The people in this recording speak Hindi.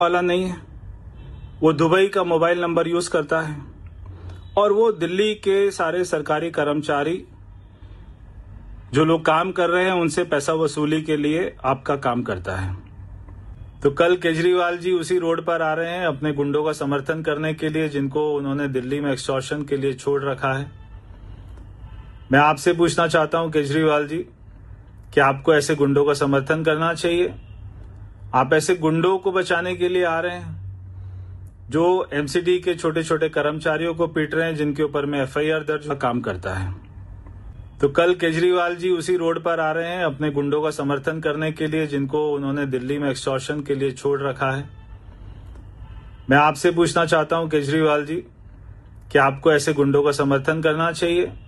वाला नहीं है, वो दुबई का मोबाइल नंबर यूज करता है और वो दिल्ली के सारे सरकारी कर्मचारी जो लोग काम कर रहे हैं उनसे पैसा वसूली के लिए आपका काम करता है। तो कल केजरीवाल जी उसी रोड पर आ रहे हैं अपने गुंडों का समर्थन करने के लिए, जिनको उन्होंने दिल्ली में एक्सटॉर्शन के लिए छोड़ रखा है। मैं आपसे पूछना चाहता हूं केजरीवाल जी कि आपको ऐसे गुंडों का समर्थन करना चाहिए? आप ऐसे गुंडों को बचाने के लिए आ रहे हैं जो एमसीडी के छोटे छोटे कर्मचारियों को पीट रहे हैं, जिनके ऊपर में एफआईआर दर्ज काम करता है। तो कल केजरीवाल जी उसी रोड पर आ रहे हैं अपने गुंडों का समर्थन करने के लिए, जिनको उन्होंने दिल्ली में एक्सटॉर्शन के लिए छोड़ रखा है। मैं आपसे पूछना चाहता हूं केजरीवाल जी कि आपको ऐसे गुंडों का समर्थन करना चाहिए?